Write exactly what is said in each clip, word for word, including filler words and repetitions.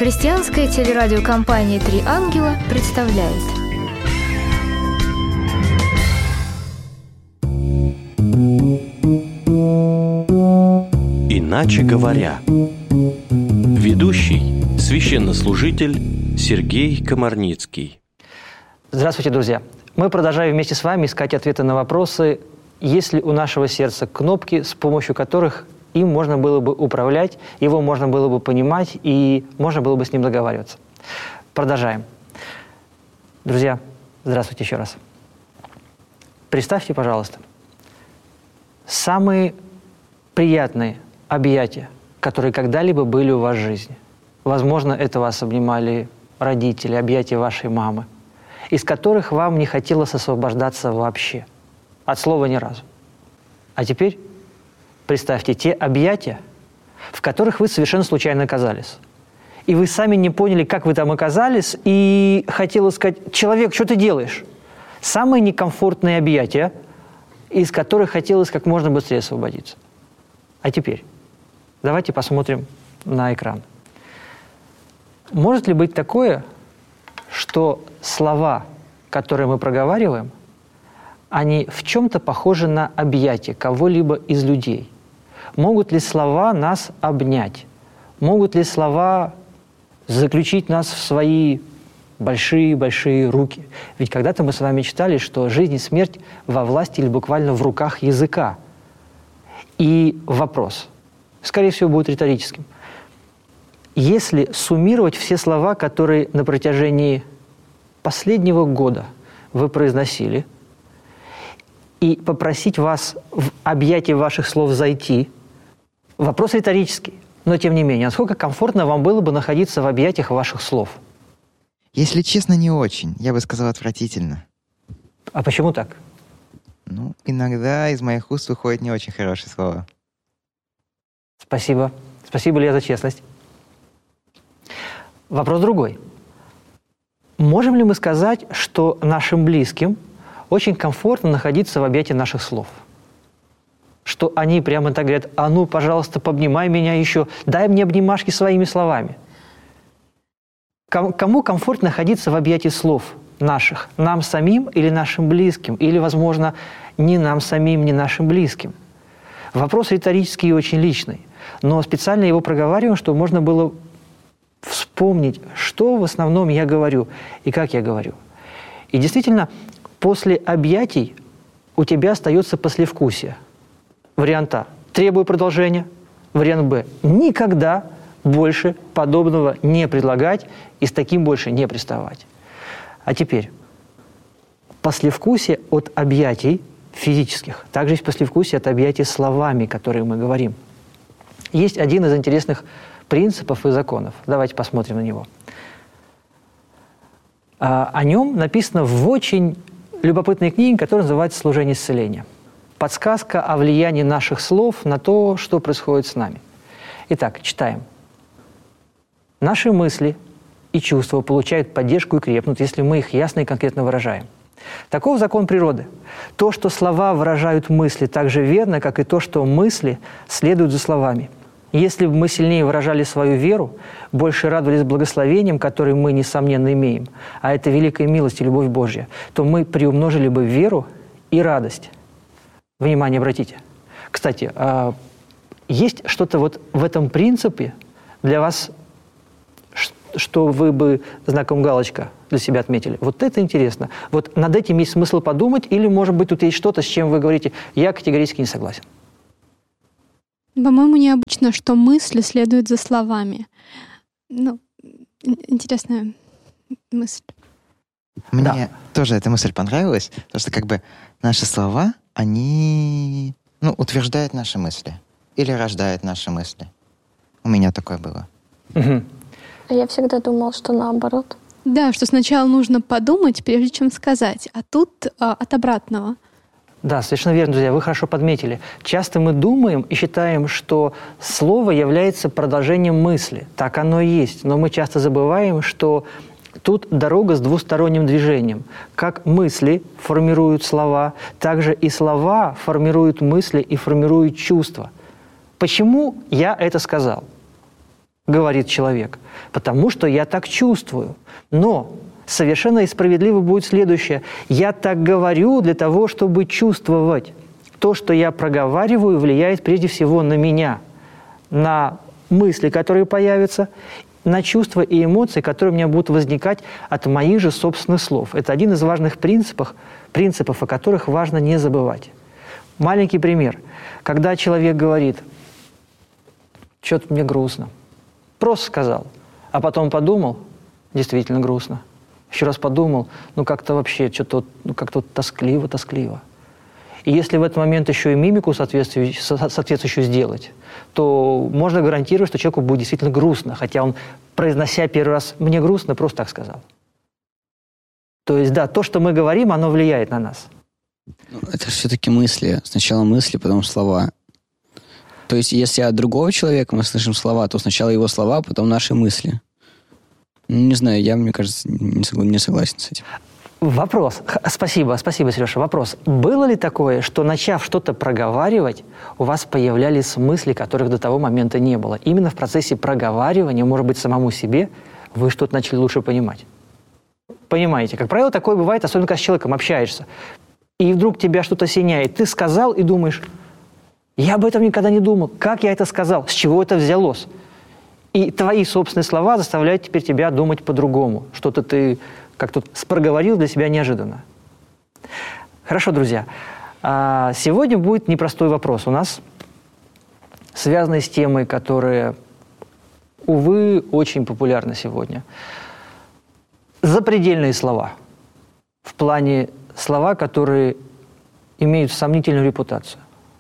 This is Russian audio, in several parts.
Христианская телерадиокомпания «Три ангела» представляет. Иначе говоря. Ведущий – священнослужитель Сергей Комарницкий. Здравствуйте, друзья! Мы продолжаем вместе с вами искать ответы на вопросы, есть ли у нашего сердца кнопки, с помощью которых им можно было бы управлять, его можно было бы понимать и можно было бы с ним договариваться. Продолжаем. Друзья, здравствуйте еще раз. Представьте, пожалуйста, самые приятные объятия, которые когда-либо были у вас в жизни. Возможно, это вас обнимали родители, объятия вашей мамы, из которых вам не хотелось освобождаться вообще. От слова ни разу. А теперь представьте те объятия, в которых вы совершенно случайно оказались. И вы сами не поняли, как вы там оказались, и хотелось сказать: человек, что ты делаешь? Самые некомфортные объятия, из которых хотелось как можно быстрее освободиться. А теперь давайте посмотрим на экран. Может ли быть такое, что слова, которые мы проговариваем, они в чем-то похожи на объятия кого-либо из людей? Могут ли слова нас обнять? Могут ли слова заключить нас в свои большие-большие руки? Ведь когда-то мы с вами читали, что жизнь и смерть во власти или буквально в руках языка. И вопрос, скорее всего, будет риторическим. Если суммировать все слова, которые на протяжении последнего года вы произносили, и попросить вас в объятия ваших слов зайти, вопрос риторический, но тем не менее, насколько комфортно вам было бы находиться в объятиях ваших слов? Если честно, не очень. Я бы сказал, отвратительно. А почему так? Ну, иногда из моих уст выходят не очень хорошие слова. Спасибо. Спасибо, Илья, за честность. Вопрос другой. Можем ли мы сказать, что нашим близким очень комфортно находиться в объятии наших слов? Что они прямо так говорят: а ну, пожалуйста, пообнимай меня еще, дай мне обнимашки своими словами. Кому комфортно находиться в объятии слов наших? Нам самим или нашим близким? Или, возможно, ни нам самим, ни нашим близким? Вопрос риторический и очень личный. Но специально его проговариваем, чтобы можно было вспомнить, что в основном я говорю и как я говорю. И действительно, после объятий у тебя остается послевкусие. Вариант А – требую продолжения. Вариант Б – никогда больше подобного не предлагать и с таким больше не приставать. А теперь послевкусие от объятий физических. Также есть послевкусие от объятий словами, которые мы говорим. Есть один из интересных принципов и законов. Давайте посмотрим на него. А, о нем написано в очень любопытной книге, которая называется «Служение исцеления». Подсказка о влиянии наших слов на то, что происходит с нами. Итак, читаем. Наши мысли и чувства получают поддержку и крепнут, если мы их ясно и конкретно выражаем. Таков закон природы. То, что слова выражают мысли, так же верно, как и то, что мысли следуют за словами. Если бы мы сильнее выражали свою веру, больше радовались благословениям, которые мы, несомненно, имеем, а это великая милость и любовь Божья, то мы приумножили бы веру и радость. Внимание, обратите. Кстати, есть что-то вот в этом принципе для вас, что вы бы знаком галочка для себя отметили? Вот это интересно. Вот над этим есть смысл подумать, или, может быть, тут есть что-то, с чем вы говорите: я категорически не согласен? По-моему, необычно, что мысли следуют за словами. Ну, интересная мысль. Мне Да. тоже эта мысль понравилась, потому что как бы наши слова, они ну, утверждают наши мысли или рождают наши мысли. У меня такое было. Угу. А я всегда думала, что наоборот. Да, что сначала нужно подумать, прежде чем сказать, а тут а, от обратного. Да, совершенно верно, друзья, вы хорошо подметили. Часто мы думаем и считаем, что слово является продолжением мысли. Так оно и есть. Но мы часто забываем, что тут дорога с двусторонним движением. Как мысли формируют слова, так же и слова формируют мысли и формируют чувства. Почему я это сказал? говорит человек, потому что я так чувствую. Но совершенно и справедливо будет следующее. Я так говорю для того, чтобы чувствовать. То, что я проговариваю, влияет прежде всего на меня, на мысли, которые появятся, на чувства и эмоции, которые у меня будут возникать от моих же собственных слов. Это один из важных принципов, принципов, о которых важно не забывать. Маленький пример. Когда человек говорит: «Что-то мне грустно», просто сказал, а потом подумал, действительно грустно. Еще раз подумал, ну как-то вообще что-то, ну как-то тоскливо, тоскливо. И если в этот момент еще и мимику соответствующую, соответствующую сделать, то можно гарантировать, что человеку будет действительно грустно, хотя он, произнося первый раз «мне грустно», просто так сказал. То есть, да, то, что мы говорим, оно влияет на нас. Ну, это все-таки мысли. Сначала мысли, потом слова. То есть, если от другого человека мы слышим слова, то сначала его слова, потом наши мысли. Ну, не знаю, я, мне кажется, не, согла- не согласен с этим. Вопрос. Х- Спасибо, спасибо, Сережа. Вопрос. Было ли такое, что, начав что-то проговаривать, у вас появлялись мысли, которых до того момента не было? Именно в процессе проговаривания, может быть, самому себе, вы что-то начали лучше понимать? Понимаете? Как правило, такое бывает, особенно когда с человеком общаешься. И вдруг тебя что-то осеняет. Ты сказал и думаешь: я об этом никогда не думал. Как я это сказал? С чего это взялось? И твои собственные слова заставляют теперь тебя думать по-другому. Что-то ты как-то проговорил для себя неожиданно. Хорошо, друзья. А сегодня будет непростой вопрос у нас, связанный с темой, которая, увы, очень популярна сегодня. Запредельные слова. В плане слова, которые имеют сомнительную репутацию.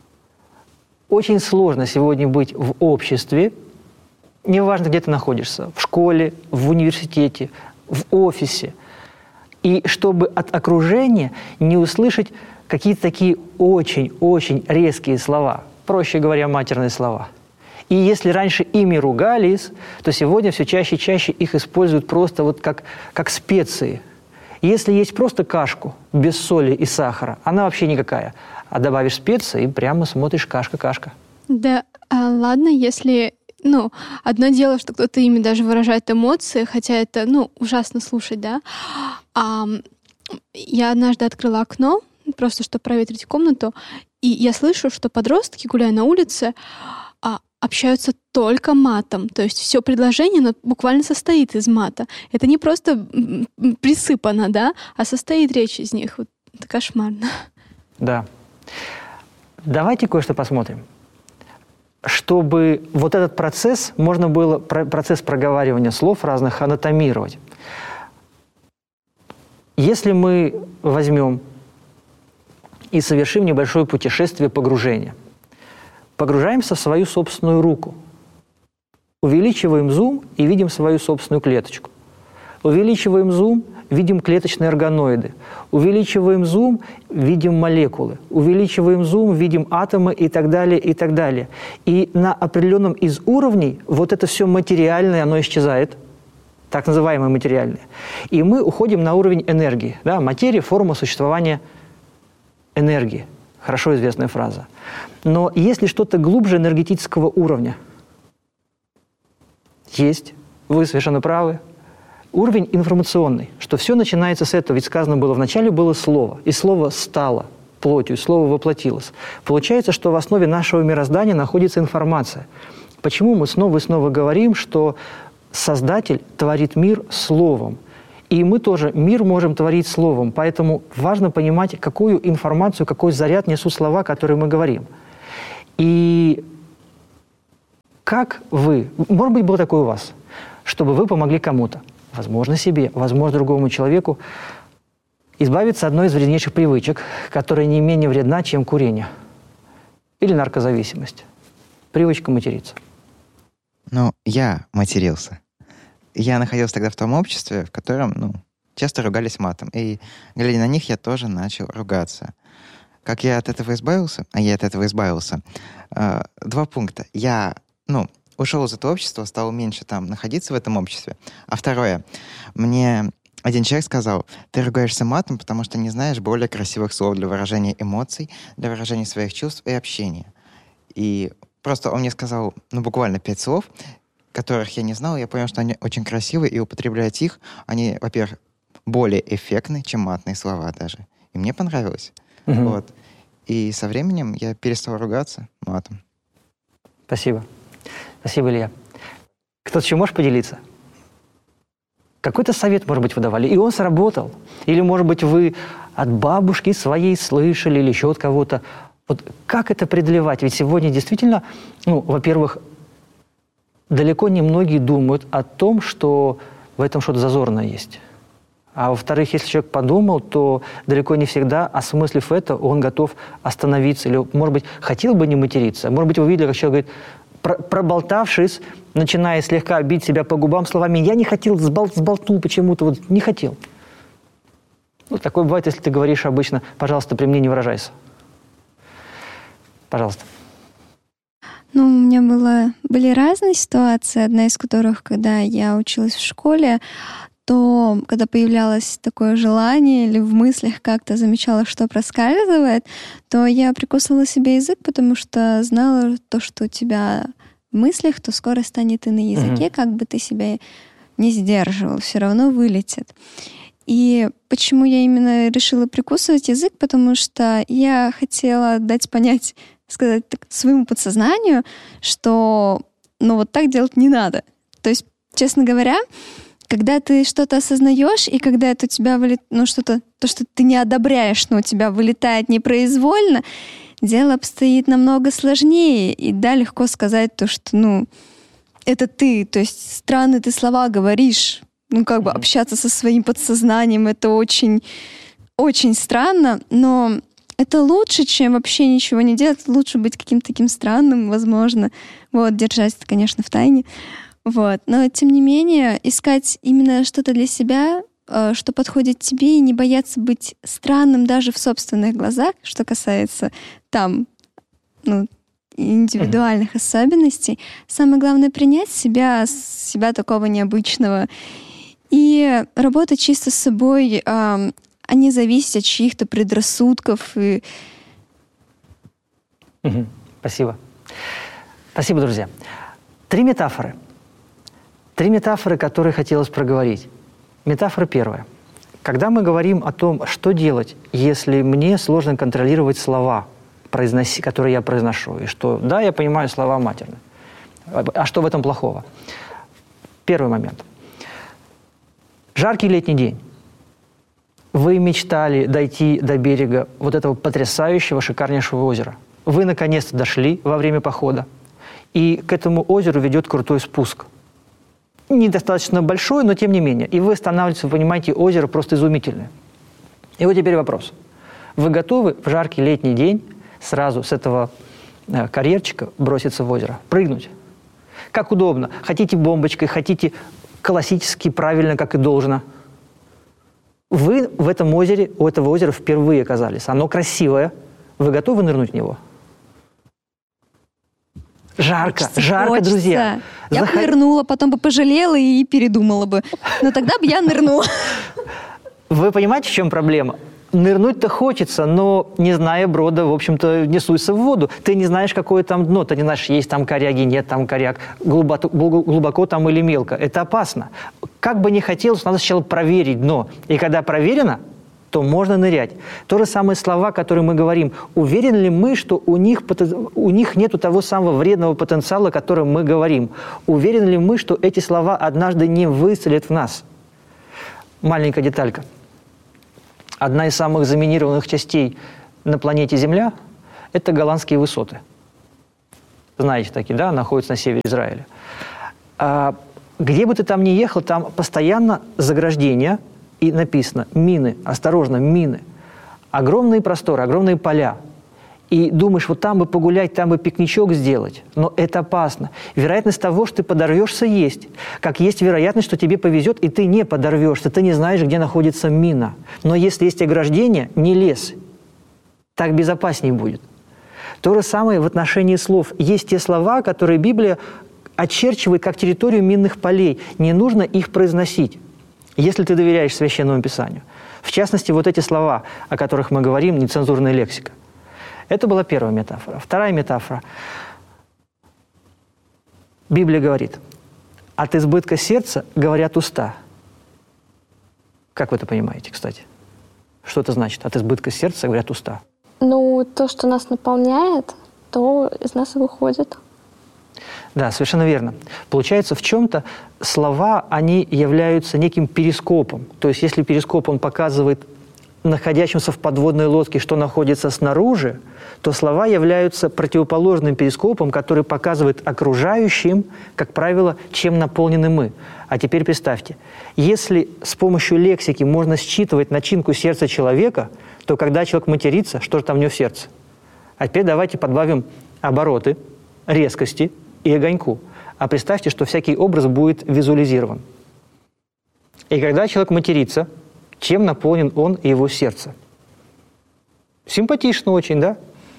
Очень сложно сегодня быть в обществе, неважно, где ты находишься, в школе, в университете, в офисе, и чтобы от окружения не услышать какие-то такие очень-очень резкие слова, проще говоря, матерные слова. И если раньше ими ругались, то сегодня все чаще и чаще их используют просто вот как, как специи. Если есть просто кашку без соли и сахара, она вообще никакая. А добавишь специи и прямо смотришь кашка-кашка. Да, а, ладно, если... Ну, одно дело, что кто-то ими даже выражает эмоции, хотя это, ну, ужасно слушать, да. А, я однажды открыла окно, просто чтобы проветрить комнату, и я слышу, что подростки, гуляя на улице, а, общаются только матом. То есть все предложение, оно буквально состоит из мата. Это не просто присыпано, да, а состоит речь из них. Вот, это кошмарно. Да. Давайте кое-что посмотрим. Чтобы вот этот процесс, можно было процесс проговаривания слов разных анатомировать. Если мы возьмем и совершим небольшое путешествие погружения, погружаемся в свою собственную руку, увеличиваем зум и видим свою собственную клеточку. Увеличиваем зум, видим клеточные органоиды. Увеличиваем зум, видим молекулы. Увеличиваем зум, видим атомы и так далее, и так далее. И на определенном из уровней вот это все материальное, оно исчезает, так называемое материальное. И мы уходим на уровень энергии. Да? Материя – форма существования энергии. Хорошо известная фраза. Но если что-то глубже энергетического уровня, есть, вы совершенно правы, уровень информационный, что все начинается с этого. Ведь сказано было, вначале было слово, и слово стало плотью, слово воплотилось. Получается, что в основе нашего мироздания находится информация. Почему мы снова и снова говорим, что Создатель творит мир словом? И мы тоже мир можем творить словом. Поэтому важно понимать, какую информацию, какой заряд несут слова, которые мы говорим. И как вы, может быть, было такое у вас, чтобы вы помогли кому-то, возможно, себе, возможно, другому человеку, избавиться от одной из вреднейших привычек, которая не менее вредна, чем курение или наркозависимость. Привычка материться. Ну, я матерился. Я находился тогда в том обществе, в котором, ну, часто ругались матом. И, глядя на них, я тоже начал ругаться. Как я от этого избавился? А я от этого избавился. Э, два пункта. Я, ну, ушел из этого общества, стал меньше там находиться в этом обществе. А второе. Мне один человек сказал: ты ругаешься матом, потому что не знаешь более красивых слов для выражения эмоций, для выражения своих чувств и общения. И просто он мне сказал, ну, буквально пять слов, которых я не знал, я понял, что они очень красивые, и употреблять их, они, во-первых, более эффектны, чем матные слова даже. И мне понравилось. Угу. Вот. И со временем я перестал ругаться матом. Спасибо. Спасибо, Илья. Кто-то еще может поделиться? Какой-то совет, может быть, вы давали, и он сработал. Или, может быть, вы от бабушки своей слышали, или еще от кого-то. Вот как это преодолевать? Ведь сегодня действительно, ну, во-первых, далеко не многие думают о том, что в этом что-то зазорное есть. А во-вторых, если человек подумал, то далеко не всегда, осмыслив это, он готов остановиться. Или, может быть, хотел бы не материться. Может быть, вы видели, как человек говорит, проболтавшись, начиная слегка бить себя по губам словами «я не хотел, сбол, сболтнул почему-то, вот не хотел». Ну, такое бывает, если ты говоришь обычно «пожалуйста, при мне не выражайся». Пожалуйста. Ну, у меня было, были разные ситуации, одна из которых, когда я училась в школе, то, когда появлялось такое желание или в мыслях как-то замечала, что проскальзывает, то я прикусывала себе язык, потому что знала то, что у тебя в мыслях, то скоро станет и на языке, mm-hmm. как бы ты себя не сдерживал, все равно вылетит. И почему я именно решила прикусывать язык? Потому что я хотела дать понять, сказать так, своему подсознанию, что ну вот так делать не надо. То есть, честно говоря, когда ты что-то осознаешь, и когда это у тебя вылетает, ну что-то, то, что ты не одобряешь, но у тебя вылетает непроизвольно, дело обстоит намного сложнее. И да, легко сказать то, что, ну, это ты, то есть странные ты слова говоришь, ну, как бы общаться со своим подсознанием, это очень, очень странно, но это лучше, чем вообще ничего не делать, лучше быть каким-то таким странным, возможно, вот, держать это, конечно, в тайне. Вот. Но, тем не менее, искать именно что-то для себя, что подходит тебе, и не бояться быть странным даже в собственных глазах, что касается там, ну, индивидуальных mm-hmm. особенностей. Самое главное — принять себя, себя такого необычного. И работать чисто с собой, а не зависеть от чьих-то предрассудков. И... Mm-hmm. Спасибо. Спасибо, друзья. Три метафоры. Три метафоры, которые хотелось проговорить. Метафора первая. Когда мы говорим о том, что делать, если мне сложно контролировать слова, произноси, которые я произношу, и что, да, я понимаю слова матерные. А что в этом плохого? Первый момент. Жаркий летний день. Вы мечтали дойти до берега вот этого потрясающего, шикарнейшего озера. Вы наконец-то дошли во время похода, и к этому озеру ведет крутой спуск. Недостаточно большой, но тем не менее. И вы останавливаетесь, вы понимаете, озеро просто изумительное. И вот теперь вопрос. Вы готовы в жаркий летний день сразу с этого э, карьерчика броситься в озеро, прыгнуть? Как удобно. Хотите бомбочкой, хотите классически, правильно, как и должно. Вы в этом озере, у этого озера впервые оказались. Оно красивое. Вы готовы нырнуть в него? Жарко, Хочется, жарко, хочется. друзья. Я Заход... бы нырнула, потом бы пожалела и передумала бы. Но тогда бы я нырнула. Вы понимаете, в чем проблема? Нырнуть-то хочется, но, не зная брода, в общем-то, не суйся в воду. Ты не знаешь, какое там дно. Ты не знаешь, есть там коряги, нет там коряг, глубоко, глубоко там или мелко. Это опасно. Как бы ни хотелось, надо сначала проверить дно. И когда проверено, то можно нырять. То же самое слова, которые мы говорим. Уверены ли мы, что у них, у них нет того самого вредного потенциала, о котором мы говорим? Уверены ли мы, что эти слова однажды не выстрелят в нас? Маленькая деталька. Одна из самых заминированных частей на планете Земля – это Голландские высоты. Знаете такие, да? Находятся на севере Израиля. А где бы ты там ни ехал, там постоянно заграждения, и написано «мины», осторожно, мины. Огромные просторы, огромные поля. И думаешь, вот там бы погулять, там бы пикничок сделать. Но это опасно. Вероятность того, что ты подорвешься, есть. Как есть вероятность, что тебе повезет, и ты не подорвешься. Ты не знаешь, где находится мина. Но если есть ограждение, не лезь. Так безопаснее будет. То же самое в отношении слов. Есть те слова, которые Библия очерчивает как территорию минных полей. Не нужно их произносить, если ты доверяешь Священному Писанию. В частности, вот эти слова, о которых мы говорим, нецензурная лексика. Это была первая метафора. Вторая метафора. Библия говорит, От избытка сердца говорят уста. Как вы это понимаете, кстати? Что это значит? От избытка сердца говорят уста. Ну, то, что нас наполняет, то из нас и выходит. Да, совершенно верно. Получается, в чем-то слова, они являются неким перископом. То есть, если перископ, он показывает находящимся в подводной лодке, что находится снаружи, то слова являются противоположным перископом, который показывает окружающим, как правило, чем наполнены мы. А теперь представьте, если с помощью лексики можно считывать начинку сердца человека, то когда человек матерится, что же там у него в сердце? А теперь давайте подбавим обороты, резкости и огоньку. А представьте, что всякий образ будет визуализирован. И когда человек матерится, чем наполнен он и его сердце? Симпатично очень, да?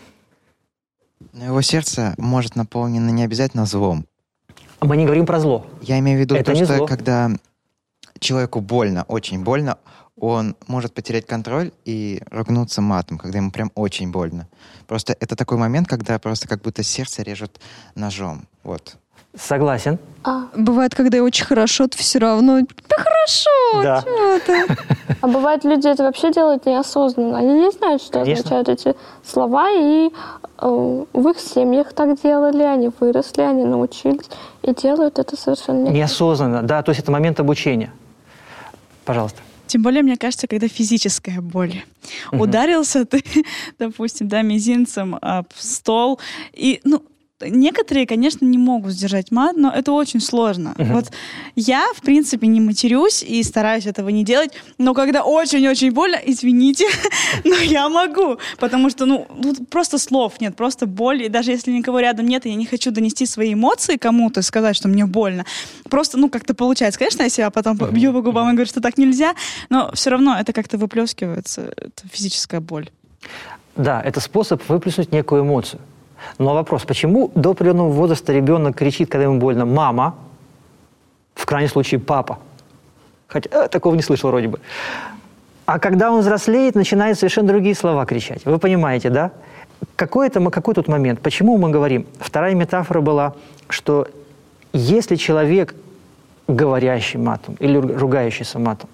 Но его сердце может наполнено не обязательно злом. Мы не говорим про зло. Я имею в виду Это то, не что зло. когда человеку больно, очень больно, он может потерять контроль и ругнуться матом, когда ему прям очень больно. Просто это такой момент, когда просто как будто сердце режут ножом. Вот. Согласен. А, Бывает, когда и очень хорошо, то все равно да хорошо, Да. чего ты. а бывает, люди это вообще делают неосознанно. Они не знают, что Конечно. означают эти слова, и э, в их семьях так делали, они выросли, они научились, и делают это совершенно не... Неосознанно, да, то есть это момент обучения. Пожалуйста. Тем более, мне кажется, когда физическая боль. Мгм. Ударился ты, допустим, да, мизинцем об стол, и, ну, некоторые, конечно, не могут сдержать мат, но это очень сложно. Мгм. Вот я, в принципе, не матерюсь и стараюсь этого не делать, но когда очень-очень больно, извините, но я могу, потому что, ну, тут просто слов нет, просто боль, и даже если никого рядом нет, и я не хочу донести свои эмоции кому-то, сказать, что мне больно, просто, ну, как-то получается. Конечно, я себя потом бью по губам и говорю, что так нельзя, но все равно это как-то выплескивается, это физическая боль. Да, это способ выплеснуть некую эмоцию. Но вопрос, почему до определенного возраста ребенок кричит, когда ему больно, мама, в крайнем случае папа? Хотя э, такого не слышал вроде бы. А когда он взрослеет, начинает совершенно другие слова кричать. Вы понимаете, да? Какой, это, какой тут момент? Почему мы говорим? Вторая метафора была, что если человек, говорящий матом или ругающийся матом,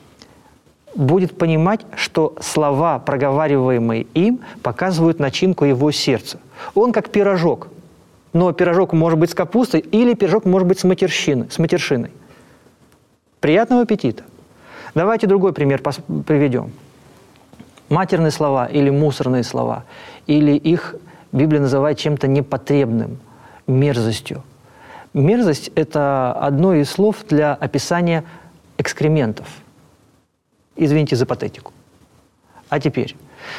будет понимать, что слова, проговариваемые им, показывают начинку его сердца. Он как пирожок. Но пирожок может быть с капустой или пирожок может быть с матерщиной. С матершиной. Приятного аппетита. Давайте другой пример приведем. Матерные слова или мусорные слова, или их Библия называет чем-то непотребным, мерзостью. Мерзость – это одно из слов для описания экскрементов. Извините за патетику. А теперь.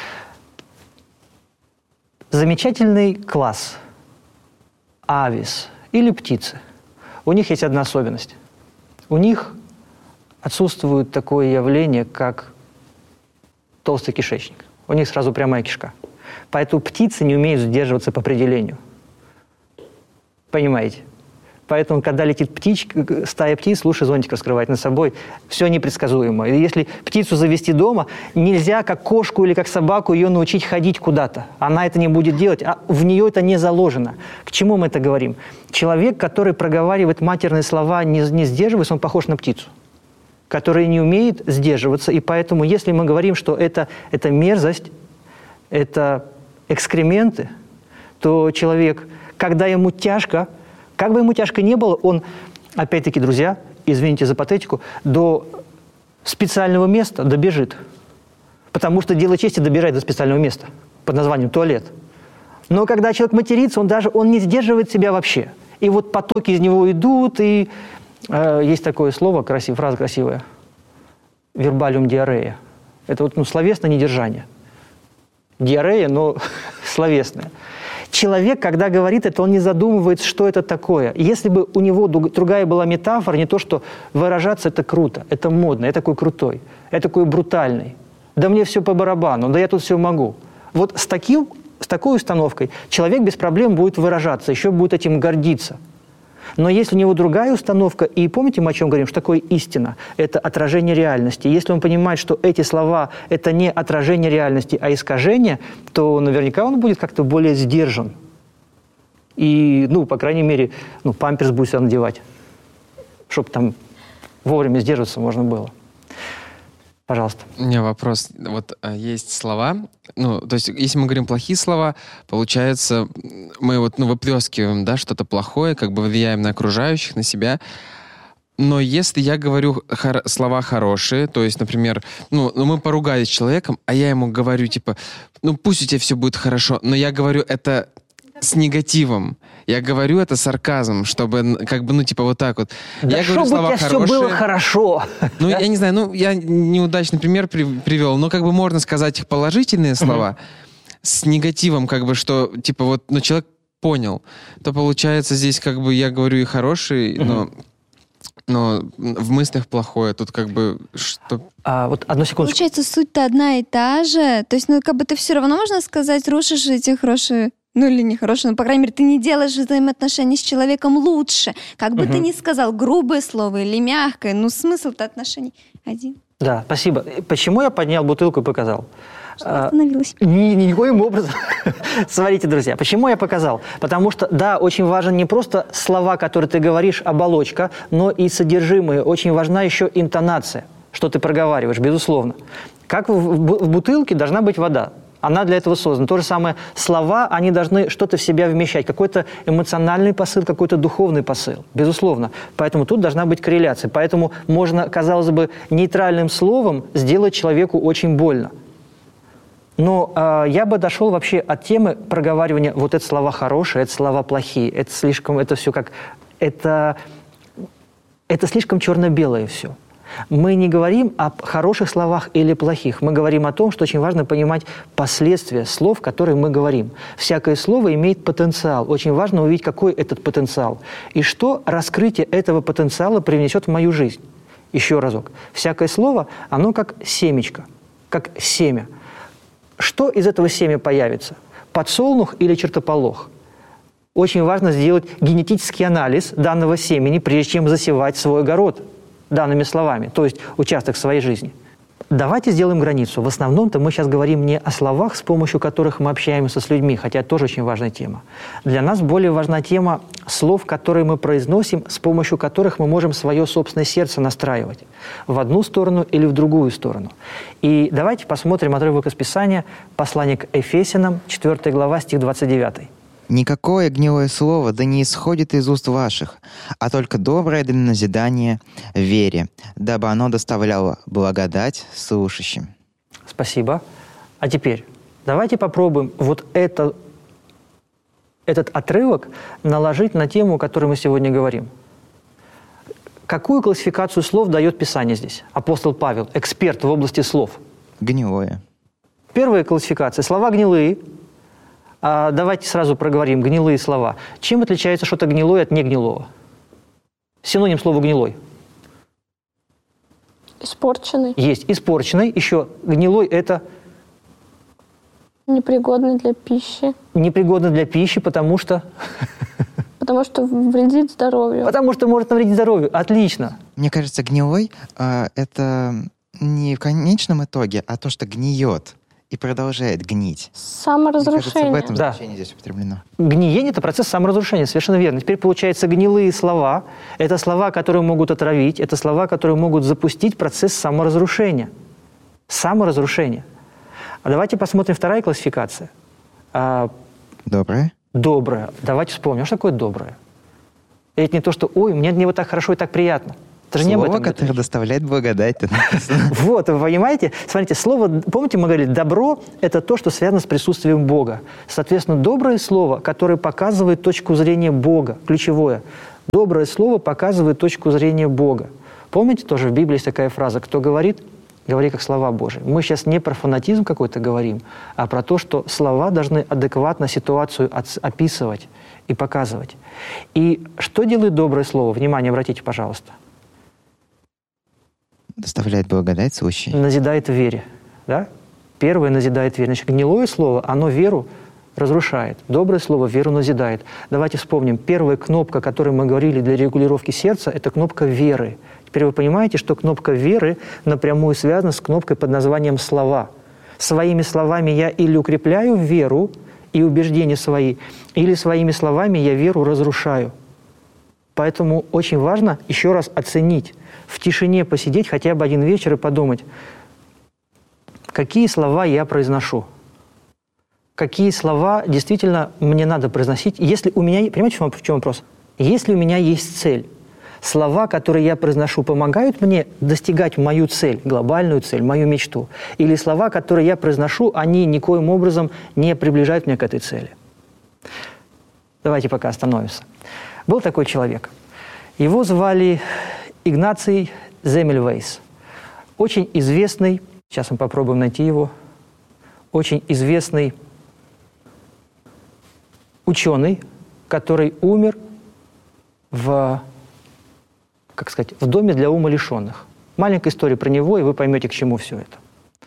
Замечательный класс авис или птицы. У них есть одна особенность. У них отсутствует такое явление, как толстый кишечник. У них сразу прямая кишка. Поэтому птицы не умеют сдерживаться по определению. Понимаете? Поэтому, когда летит птичка, стая птиц, лучше зонтик раскрывать над собой. Все непредсказуемо. И если птицу завести дома, нельзя, как кошку или как собаку, ее научить ходить куда-то. Она это не будет делать, а в нее это не заложено. К чему мы это говорим? Человек, который проговаривает матерные слова, не, не сдерживаясь, он похож на птицу, который не умеет сдерживаться. И поэтому, если мы говорим, что это, это мерзость, это экскременты, то человек, когда ему тяжко, как бы ему тяжко не было, он, опять-таки, друзья, извините за патетику, до специального места добежит. Потому что дело чести добежать до специального места под названием туалет. Но когда человек матерится, он даже он не сдерживает себя вообще. И вот потоки из него идут, и э, есть такое слово, красивая, фраза красивая, вербалиум диарея. Это вот ну, словесное недержание. Диарея, но словесное. Человек, когда говорит это, он не задумывается, что это такое. Если бы у него другая была метафора, не то, что выражаться это круто, это модно, я такой крутой, я такой брутальный. Да мне все по барабану, да я тут все могу. Вот с, таким, с такой установкой человек без проблем будет выражаться, еще будет этим гордиться. Но если у него другая установка, и помните, мы о чем говорим, что такое истина? Это отражение реальности. Если он понимает, что эти слова – это не отражение реальности, а искажение, то наверняка он будет как-то более сдержан. И, ну, по крайней мере, ну, памперс будет себя надевать. чтобы там вовремя сдерживаться можно было. Пожалуйста. У меня вопрос. Вот а, есть слова, ну, то есть если мы говорим плохие слова, получается, мы вот, ну, выплескиваем, да, что-то плохое, как бы влияем на окружающих, на себя. Но если я говорю хор- слова хорошие, то есть, например, ну, ну, мы поругались с человеком, а я ему говорю, типа, ну, пусть у тебя все будет хорошо, но я говорю это с негативом. Я говорю это сарказмом, чтобы, как бы, ну, типа, вот так вот. Да я чтобы говорю слова у тебя хорошие. все было хорошо. Ну, я не знаю, ну, я неудачный пример при- привел, но как бы можно сказать их положительные слова uh-huh. с негативом, как бы, что, типа, вот, ну, человек понял. То получается здесь, как бы, я говорю и хорошие, uh-huh. но... но в мыслях плохое. Тут как бы что... А, вот одну секунду. Получается, суть-то одна и та же. То есть, ну, как бы ты все равно, можно сказать, рушишь эти хорошие, ну, или нехорошие, но, по крайней мере, ты не делаешь взаимоотношения с человеком лучше. Как бы угу. ты ни сказал грубое слово или мягкое, ну, смысл-то отношений один. Да, спасибо. Почему я поднял бутылку и показал? Что остановилась? А, ни, никоим образом. Смотрите, друзья, почему я показал? Потому что, да, очень важно не просто слова, которые ты говоришь, оболочка, но и содержимое. Очень важна еще интонация, что ты проговариваешь, безусловно. Как в, в, в бутылке должна быть вода. Она для этого создана. То же самое, слова, они должны что-то в себя вмещать, какой-то эмоциональный посыл, какой-то духовный посыл, безусловно. Поэтому тут должна быть корреляция. Поэтому можно, казалось бы, нейтральным словом сделать человеку очень больно. Но э, я бы дошел вообще от темы проговаривания, вот это слова хорошие, это слова плохие, это слишком, это все как, это, это слишком черно-белое все. Мы не говорим о хороших словах или плохих, мы говорим о том, что очень важно понимать последствия слов, которые мы говорим. Всякое слово имеет потенциал, очень важно увидеть, какой этот потенциал, и что раскрытие этого потенциала привнесет в мою жизнь. Еще разок. Всякое слово, оно как семечко, как семя. Что из этого семя появится? Подсолнух или чертополох? Очень важно сделать генетический анализ данного семени, прежде чем засевать свой огород данными словами, то есть участок своей жизни. Давайте сделаем границу. В основном-то мы сейчас говорим не о словах, с помощью которых мы общаемся с людьми, хотя это тоже очень важная тема. Для нас более важна тема слов, которые мы произносим, с помощью которых мы можем свое собственное сердце настраивать в одну сторону или в другую сторону. И давайте посмотрим отрывок из Писания, послание к Ефесянам, четвёртая глава, стих двадцать девятый. «Никакое гнилое слово да не исходит из уст ваших, а только доброе для назидания в вере, дабы оно доставляло благодать слушающим». Спасибо. А теперь давайте попробуем вот это, этот отрывок наложить на тему, о которой мы сегодня говорим. Какую классификацию слов дает Писание здесь? Апостол Павел, эксперт в области слов. Гнилое. Первая классификация. Слова гнилые. А давайте сразу проговорим гнилые слова. Чем отличается что-то гнилое от негнилого? Синоним слова «гнилой». Испорченный. Есть. Испорченный. Еще гнилой – это… Непригодный для пищи. Непригодный для пищи, потому что… Потому что вредит здоровью. Потому что может навредить здоровью. Отлично. Мне кажется, гнилой э, – это не в конечном итоге, а то, что гниет и продолжает гнить. Саморазрушение. Мне кажется, в этом да. значении здесь употреблено. Гниение – это процесс саморазрушения, совершенно верно. Теперь, получается, гнилые слова – это слова, которые могут отравить, это слова, которые могут запустить процесс саморазрушения. Саморазрушение. А давайте посмотрим вторая классификация. А, Доброе. Доброе. Давайте вспомним, что такое доброе? Это не то, что «ой, мне, мне вот так хорошо и так приятно». Это же не об Слово, этом которое доставляет благодать. Вот, вы понимаете? Смотрите, слово, помните, мы говорили, добро – это то, что связано с присутствием Бога. Соответственно, доброе слово, которое показывает точку зрения Бога, ключевое. Доброе слово показывает точку зрения Бога. Помните, тоже в Библии есть такая фраза: «Кто говорит, говори как слова Божии». Мы сейчас не про фанатизм какой-то говорим, а про то, что слова должны адекватно ситуацию описывать и показывать. И что делает доброе слово? Внимание, обратите, пожалуйста. Доставляет благодать слушающим. Назидает в вере. Да? Первое назидает в вере. Значит, гнилое слово, оно веру разрушает. Доброе слово веру назидает. Давайте вспомним. Первая кнопка, о которой мы говорили для регулировки сердца, это кнопка веры. Теперь вы понимаете, что кнопка веры напрямую связана с кнопкой под названием «слова». Своими словами я или укрепляю веру и убеждения свои, или своими словами я веру разрушаю. Поэтому очень важно еще раз оценить, в тишине посидеть хотя бы один вечер и подумать, какие слова я произношу, какие слова действительно мне надо произносить. Если у меня, понимаете, в чем вопрос? Если у меня есть цель, слова, которые я произношу, помогают мне достигать мою цель, глобальную цель, мою мечту, или слова, которые я произношу, они никоим образом не приближают меня к этой цели. Давайте пока остановимся. Был такой человек. Его звали Игнаций Земельвейс. Очень известный, сейчас мы попробуем найти его, очень известный ученый, который умер в, как сказать, в доме для умалишенных. Маленькая история про него, и вы поймете, к чему все это.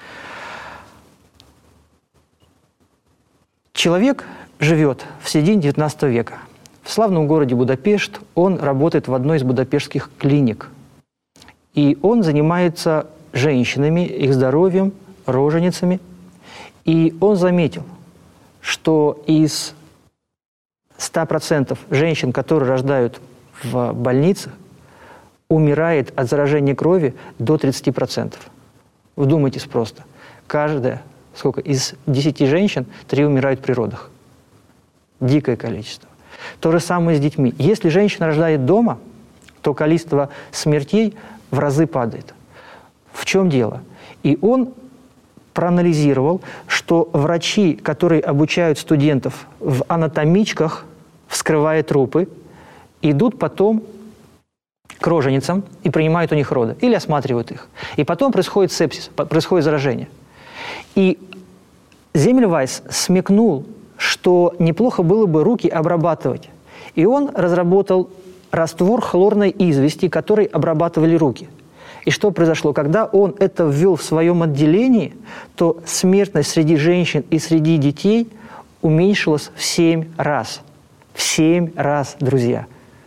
Человек живет в середине девятнадцатого века. В славном городе Будапешт он работает в одной из будапештских клиник. И он занимается женщинами, их здоровьем, роженицами. И он заметил, что из ста процентов женщин, которые рождают в больницах, умирает от заражения крови до тридцати процентов. Вдумайтесь просто. Каждая, сколько, из десяти женщин три умирают при родах. Дикое количество. То же самое с детьми. Если женщина рождает дома, то количество смертей в разы падает. В чем дело? И он проанализировал, что врачи, которые обучают студентов в анатомичках, вскрывая трупы, идут потом к роженицам и принимают у них роды, или осматривают их. И потом происходит сепсис, происходит заражение. И Земельвайс смекнул, что неплохо было бы руки обрабатывать. И он разработал раствор хлорной извести, который обрабатывали руки. И что произошло? Когда он это ввел в своем отделении, то смертность среди женщин и среди детей уменьшилась в семь раз. В семь раз, друзья.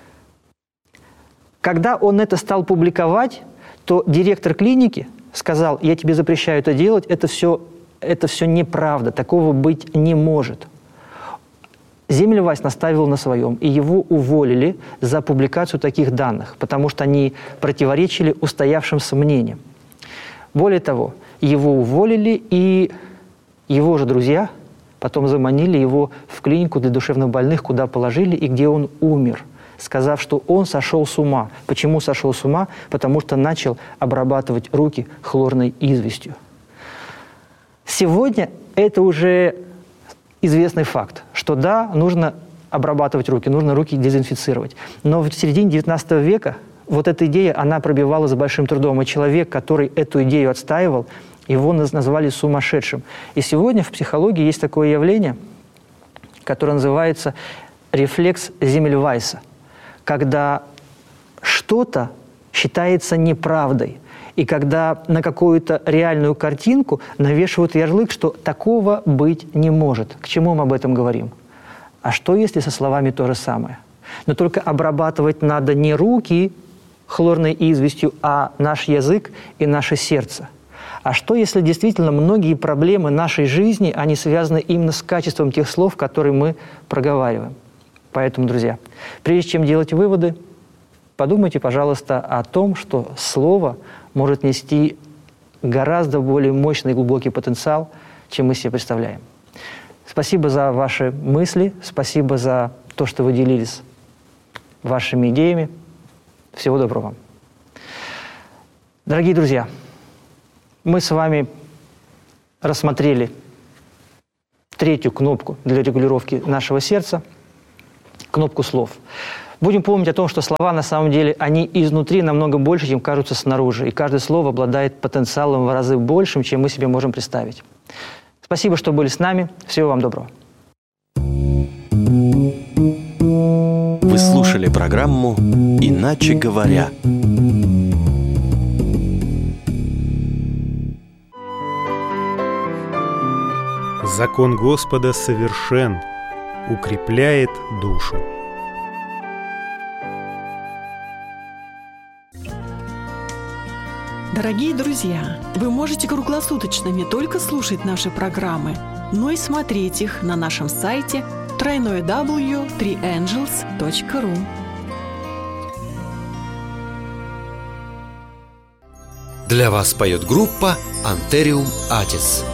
Когда он это стал публиковать, то директор клиники сказал: я тебе запрещаю это делать, это все, это все неправда, такого быть не может. Земельвайс наставил на своем, и его уволили за публикацию таких данных, потому что они противоречили устоявшимся мнениям. Более того, его уволили, и его же друзья потом заманили его в клинику для душевнобольных, куда положили, и где он умер, сказав, что он сошел с ума. Почему сошел с ума? Потому что начал обрабатывать руки хлорной известью. Сегодня это уже известный факт, что да, нужно обрабатывать руки, нужно руки дезинфицировать. Но в середине девятнадцатого века вот эта идея, она пробивалась с большим трудом. И человек, который эту идею отстаивал, его назвали сумасшедшим. И сегодня в психологии есть такое явление, которое называется рефлекс Земельвайса, когда что-то считается неправдой, и когда на какую-то реальную картинку навешивают ярлык, что такого быть не может. К чему мы об этом говорим? А что, если со словами то же самое? Но только обрабатывать надо не руки хлорной известью, а наш язык и наше сердце. А что, если действительно многие проблемы нашей жизни, они связаны именно с качеством тех слов, которые мы проговариваем? Поэтому, друзья, прежде чем делать выводы, подумайте, пожалуйста, о том, что слово может нести гораздо более мощный и глубокий потенциал, чем мы себе представляем. Спасибо за ваши мысли, спасибо за то, что вы делились вашими идеями. Всего доброго вам. Дорогие друзья, мы с вами рассмотрели третью кнопку для регулировки нашего сердца, кнопку слов. Будем помнить о том, что слова на самом деле, они изнутри намного больше, чем кажутся снаружи. И каждое слово обладает потенциалом в разы большим, чем мы себе можем представить. Спасибо, что были с нами. Всего вам доброго. Вы слушали программу «Иначе говоря». Закон Господа совершен, укрепляет душу. Дорогие друзья, вы можете круглосуточно не только слушать наши программы, но и смотреть их на нашем сайте дабл ю дабл ю дабл ю точка три ангелс точка ру. Для вас поет группа «Антериум Атис».